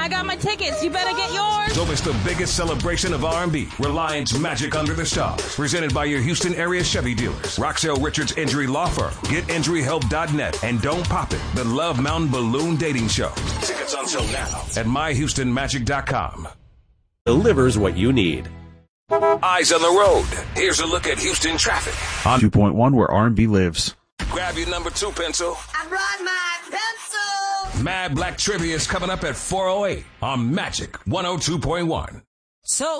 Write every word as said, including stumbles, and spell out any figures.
I got my tickets. You better get yours. Don't miss the biggest celebration of R and B, Reliance Magic Under the Stars. Presented by your Houston area Chevy dealers. Roxelle Richards Injury Law Firm. Get injury help dot net. And Don't Pop It, the Love Mountain Balloon Dating Show. Tickets until now at my houston magic dot com. Delivers what you need. Eyes on the road. Here's a look at Houston traffic. On two point one, where R and B lives. Grab your number two pencil. I brought my pencil. Mad Black Trivia is coming up at four oh eight on Magic one oh two point one. So